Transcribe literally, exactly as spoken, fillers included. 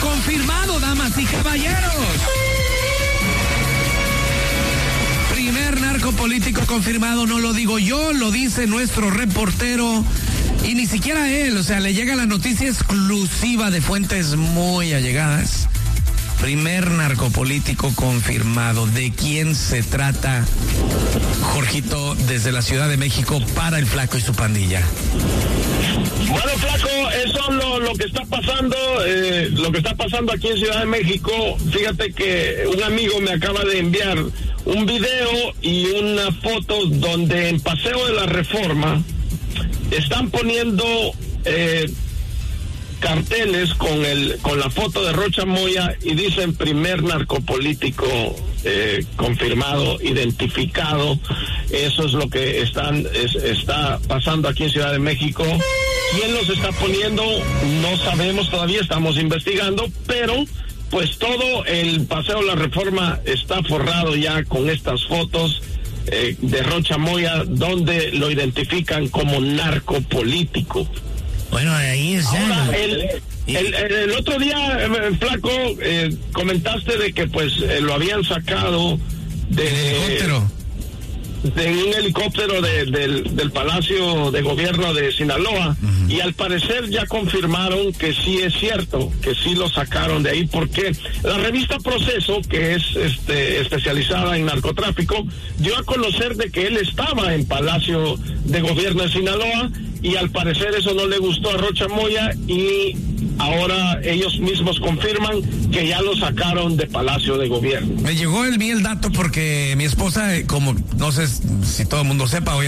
confirmado, damas y caballeros. Primer narcopolítico confirmado, no lo digo yo, lo dice nuestro reportero. Y ni siquiera él, o sea, le llega la noticia exclusiva de fuentes muy allegadas. Primer narcopolítico confirmado. ¿De quién se trata, Jorgito, desde la Ciudad de México para el Flaco y su pandilla? Bueno, Flaco, eso es lo, lo que está pasando, eh, lo que está pasando aquí en Ciudad de México. Fíjate que un amigo me acaba de enviar un video y una foto donde en Paseo de la Reforma están poniendo eh, carteles con el con la foto de Rocha Moya y dicen primer narcopolítico eh, confirmado, identificado. Eso es lo que están es, está pasando aquí en Ciudad de México. ¿Quién los está poniendo? No sabemos todavía, estamos investigando, pero pues todo el Paseo de la Reforma está forrado ya con estas fotos eh, de Rocha Moya, donde lo identifican como narcopolítico. Bueno, ahí es. Ahora, el, el, el, el otro día, eh, Flaco, eh, comentaste de que pues eh, lo habían sacado de... ¿El helicóptero? De un helicóptero de, del, del Palacio de Gobierno de Sinaloa, uh-huh. Y al parecer ya confirmaron que sí es cierto, que sí lo sacaron de ahí, porque la revista Proceso, que es este especializada en narcotráfico, dio a conocer de que él estaba en Palacio de Gobierno de Sinaloa, y al parecer eso no le gustó a Rocha Moya, y ahora ellos mismos confirman que ya lo sacaron de Palacio de Gobierno. Me llegó el mí el dato porque mi esposa, como no sé si todo el mundo sepa,